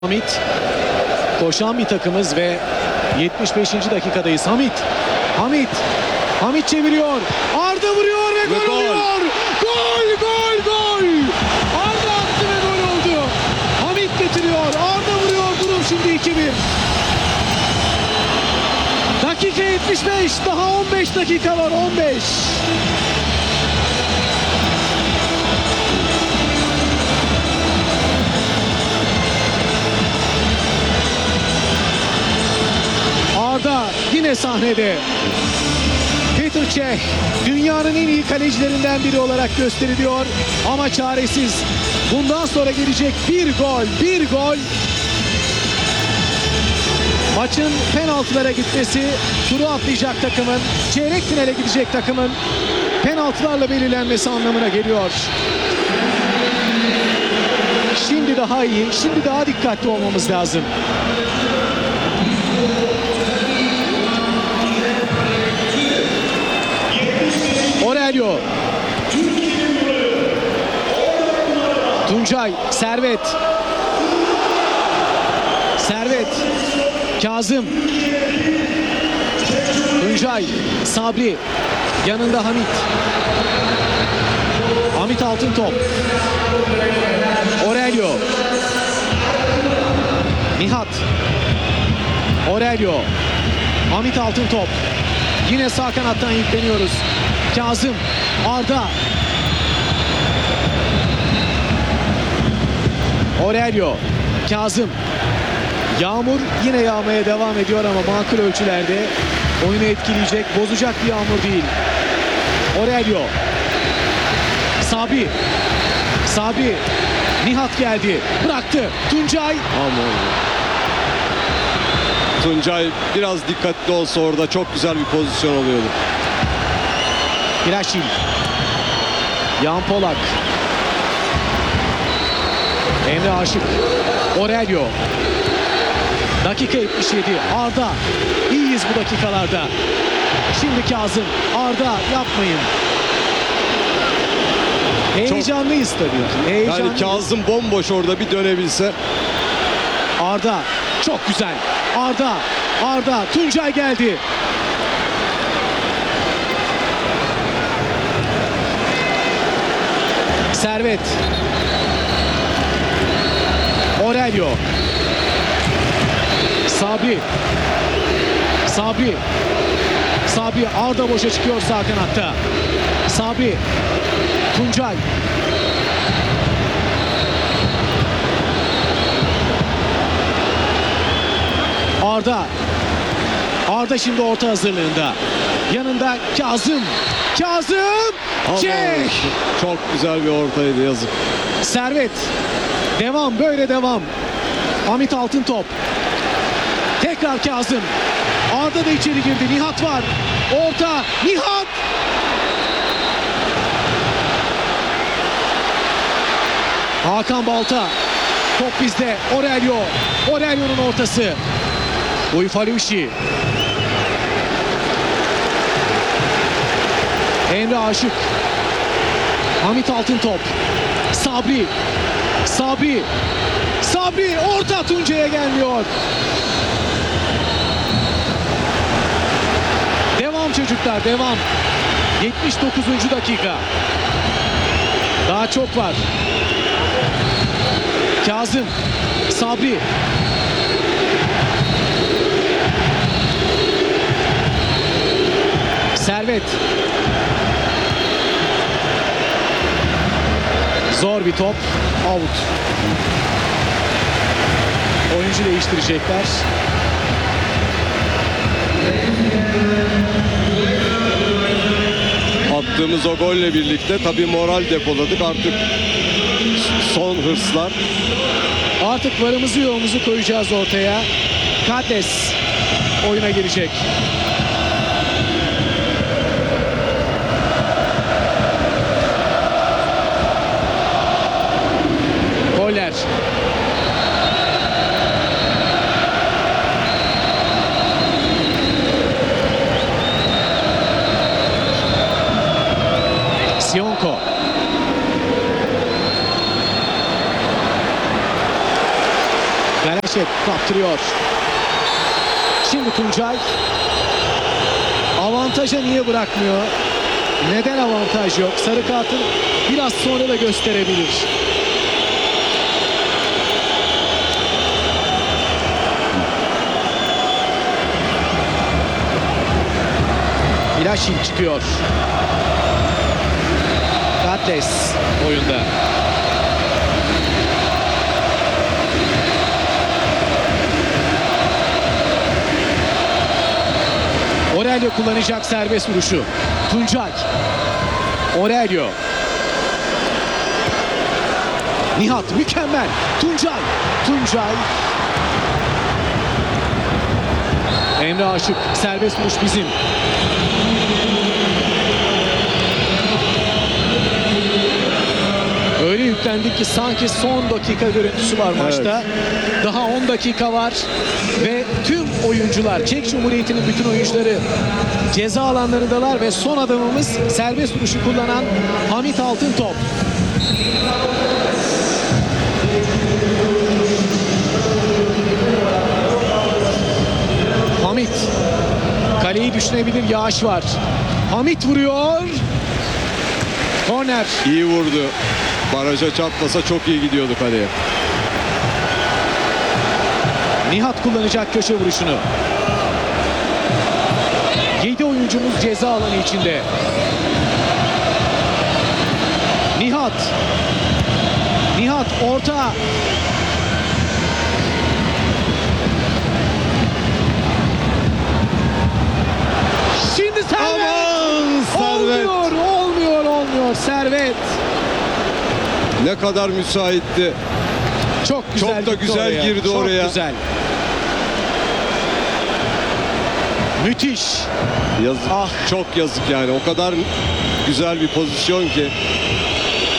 Hamit, koşan bir takımız ve 75. dakikadayız. Hamit çeviriyor. Arda vuruyor ve gol oluyor. Gol! Arda attı ve gol oldu. Hamit getiriyor. Arda vuruyor. Durum şimdi 2-1. Dakika 75. Daha 15 dakika var. 15. Arda yine sahnede. Petr Cech dünyanın en iyi kalecilerinden biri olarak gösteriliyor ama çaresiz. Bundan sonra gelecek bir gol. Maçın penaltılara gitmesi, turu atlayacak takımın, çeyrek finale gidecek takımın penaltılarla belirlenmesi anlamına geliyor. Şimdi daha iyi, şimdi daha dikkatli olmamız lazım. Aurelio. Tuncay, Servet. Kazım. Tuncay, Sabri. Yanında Hamit. Hamit Altıntop. Aurelio. Nihat. Aurelio. Hamit Altıntop. Yine sağ kanattan yükleniyoruz. Kazım, Arda. Aurelio, Kazım. Yağmur yine yağmaya devam ediyor ama makul ölçülerde. Oyunu etkileyecek, bozacak bir yağmur değil. Aurelio. Sabri. Nihat geldi. Bıraktı. Tuncay. Tuncay biraz dikkatli olsa orada çok güzel bir pozisyon oluyordu. Graşil. Yan Polak. Emre Aşık. Aurelio. Dakika 77. Arda. İyiyiz bu dakikalarda. Şimdi Kazım. Arda yapmayın. Heyecanlıyız tabii ki. Yani Kazım bomboş orada bir dönebilse. Arda. Çok güzel. Arda. Tuncay geldi. Servet. Aurelio. Sabri. Arda boşa çıkıyor sağ kanatta. Sabri. Tuncay. Arda şimdi orta hazırlığında. Yanında Kazım. Cech. Çok güzel bir ortaydı, yazık. Servet. Böyle devam. Hamit Altıntop. Tekrar Kazım. Arda da içeri girdi. Nihat var. Orta. Nihat. Hakan Balta. Top bizde. Aurelio'nun ortası. Uyfalushi. Emre Aşık. Hamit Altıntop. Sabri orta, Tuncay'a gelmiyor. Devam çocuklar, devam. 79. dakika. Daha çok var. Kazım, Sabri. Servet. Zor bir top. Out. Oyuncu değiştirecekler. Attığımız o golle birlikte tabii moral depoladık. Artık son hırslar. Artık varımızı yoğumuzu koyacağız ortaya. Kades oyuna girecek. Goller. Sionko. Neşet kaptırıyor. Şimdi Tuncay. Avantaja niye bırakmıyor? Neden avantaj yok? Sarı kartın biraz sonra da gösterebilir. İlaçin çıkıyor. Gatles oyunda. Aurelio kullanacak serbest vuruşu. Tuncay. Aurelio. Nihat mükemmel. Tuncay. Tuncay. Emre Aşık. Serbest vuruş bizim. Öyle yüklendik ki sanki son dakika görüntüsü var maçta. Daha 10 dakika var ve tüm oyuncular, Çek Cumhuriyeti'nin bütün oyuncuları ceza alanlarındalar ve son adamımız serbest vuruşu kullanan Hamit Altıntop. Hamit kaleyi düşünebilir, yağış var. Hamit vuruyor. Korner. İyi vurdu. Baraja çarpmasa çok iyi gidiyordu kaleye. Nihat kullanacak köşe vuruşunu. 7 oyuncumuz ceza alanı içinde. Nihat. Nihat orta. Şimdi Servet. Aman Servet. Olmuyor Servet. Ne kadar müsaitti. Çok güzel. Çok da gitti güzel oraya. girdi Çok oraya. güzel. Müthiş. Yazık. Ah. Çok yazık yani. O kadar güzel bir pozisyon ki.